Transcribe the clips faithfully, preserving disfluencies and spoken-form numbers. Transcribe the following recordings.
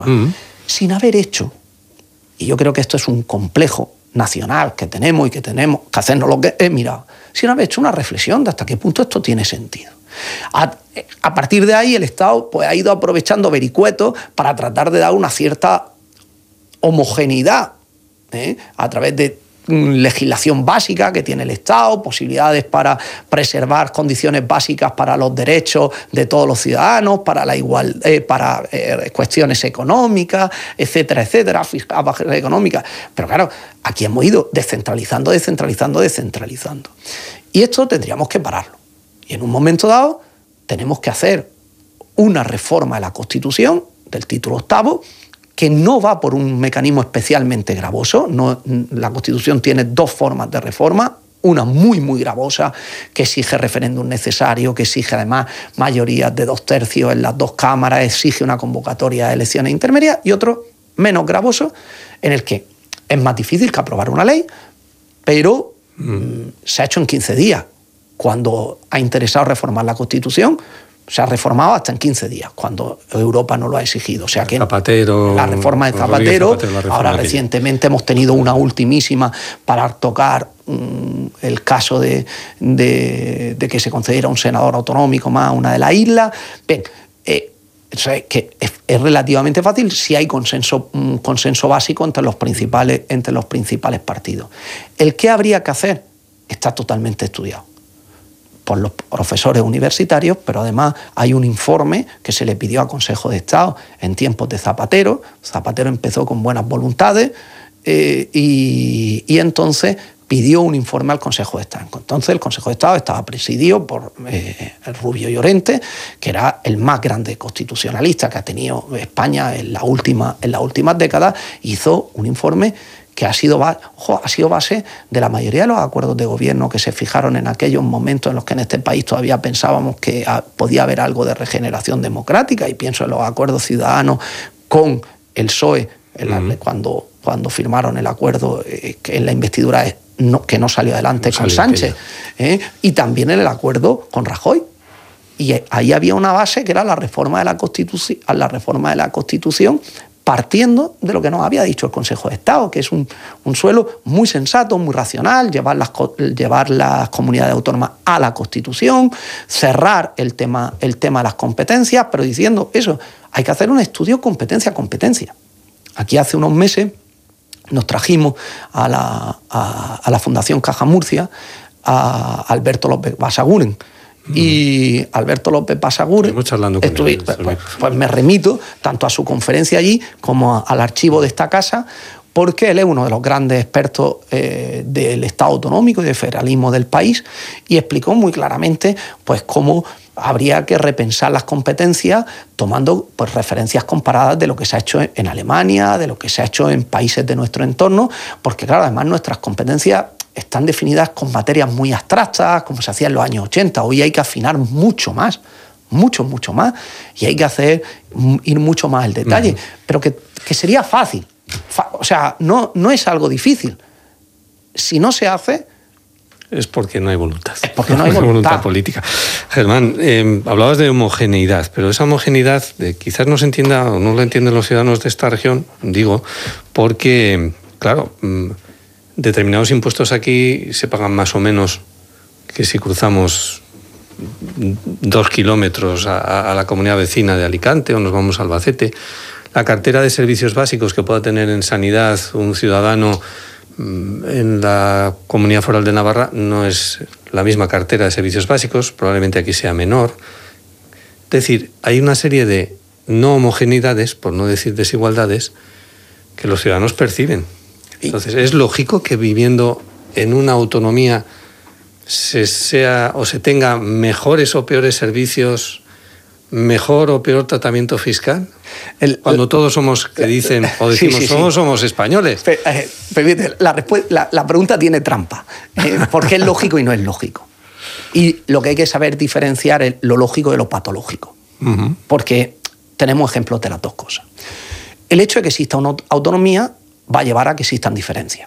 Mm. Sin haber hecho, y yo creo que esto es un complejo nacional que tenemos y que tenemos que hacernos lo que es, mira, sin haber hecho una reflexión de hasta qué punto esto tiene sentido. A, a partir de ahí el Estado pues, ha ido aprovechando vericuetos para tratar de dar una cierta homogeneidad, ¿eh? a través de legislación básica que tiene el Estado, posibilidades para preservar condiciones básicas para los derechos de todos los ciudadanos, para la igual, eh, para eh, cuestiones económicas, etcétera, etcétera, fiscal, económicas. Pero claro, aquí hemos ido descentralizando, descentralizando, descentralizando. Y esto tendríamos que pararlo. Y en un momento dado tenemos que hacer una reforma de la Constitución, del título octavo, que no va por un mecanismo especialmente gravoso. No, la Constitución tiene dos formas de reforma, una muy, muy gravosa, que exige referéndum necesario, que exige además mayorías de dos tercios en las dos cámaras, exige una convocatoria de elecciones intermedias, y otro menos gravoso, en el que es más difícil que aprobar una ley, pero mm. se ha hecho en quince días. Cuando ha interesado reformar la Constitución, se ha reformado hasta en quince días, cuando Europa no lo ha exigido. O sea que Zapatero, la reforma de Zapatero, Zapatero reforma ahora aquella. Recientemente hemos tenido una ultimísima para tocar um, el caso de, de, de que se concediera un senador autonómico más a una de las islas. Bien, eh, que es, es relativamente fácil si hay consenso, un consenso básico entre los principales, entre los principales partidos. El que habría que hacer está totalmente estudiado por los profesores universitarios, pero además hay un informe que se le pidió al Consejo de Estado en tiempos de Zapatero. Zapatero empezó con buenas voluntades eh, y, y entonces pidió un informe al Consejo de Estado. Entonces el Consejo de Estado estaba presidido por eh, el Rubio Llorente, que era el más grande constitucionalista que ha tenido España en, la última, en las últimas décadas. Hizo un informe que ha sido, ojo, ha sido base de la mayoría de los acuerdos de gobierno que se fijaron en aquellos momentos en los que en este país todavía pensábamos que podía haber algo de regeneración democrática, y pienso en los acuerdos ciudadanos con el P S O E, en la, uh-huh. cuando, cuando firmaron el acuerdo eh, que en la investidura es, no, que no salió adelante no con Sánchez, eh, y también en el acuerdo con Rajoy. Y ahí había una base que era la reforma de la Constitución, la reforma de la Constitución, partiendo de lo que nos había dicho el Consejo de Estado, que es un, un suelo muy sensato, muy racional, llevar las, llevar las comunidades autónomas a la Constitución, cerrar el tema, el tema de las competencias, pero diciendo eso, hay que hacer un estudio competencia a competencia. Aquí hace unos meses nos trajimos a la, a, a la Fundación Caja Murcia a Alberto López Basaguren. Y Alberto López Basaguren, estuve, pues, pues, pues me remito tanto a su conferencia allí como a, al archivo de esta casa, porque él es uno de los grandes expertos eh, del Estado autonómico y del federalismo del país, y explicó muy claramente pues, cómo habría que repensar las competencias tomando pues, referencias comparadas de lo que se ha hecho en Alemania, de lo que se ha hecho en países de nuestro entorno, porque claro, además nuestras competencias están definidas con materias muy abstractas, como se hacía en los años ochenta. Hoy hay que afinar mucho más, mucho, mucho más, y hay que hacer, ir mucho más al detalle, uh-huh. pero que, que sería fácil. Fa- o sea, no, no es algo difícil. Si no se hace... Es porque no hay voluntad. Es porque no hay voluntad. voluntad política. Germán, eh, hablabas de homogeneidad, pero esa homogeneidad de, quizás no se entienda o no la entienden los ciudadanos de esta región, digo, porque, claro... determinados impuestos aquí se pagan más o menos que si cruzamos dos kilómetros a, a la comunidad vecina de Alicante o nos vamos a Albacete. La cartera de servicios básicos que pueda tener en sanidad un ciudadano en la Comunidad Foral de Navarra no es la misma cartera de servicios básicos, probablemente aquí sea menor. Es decir, hay una serie de no homogeneidades, por no decir desigualdades, que los ciudadanos perciben. Entonces, es lógico que viviendo en una autonomía se sea o se tenga mejores o peores servicios, mejor o peor tratamiento fiscal. El, Cuando el, todos somos, que dicen, o decimos, sí, sí, somos, sí. somos españoles. Pe, eh, permite, la, la, la pregunta tiene trampa, eh, porque es lógico y no es lógico. Y lo que hay que saber diferenciar es lo lógico de lo patológico, uh-huh. porque tenemos ejemplos de las dos cosas. El hecho de que exista una autonomía va a llevar a que existan diferencias.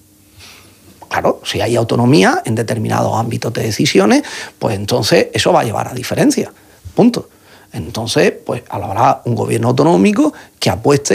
Claro, si hay autonomía en determinados ámbitos de decisiones, pues entonces eso va a llevar a diferencias. Punto. Entonces, pues habrá un gobierno autonómico que apueste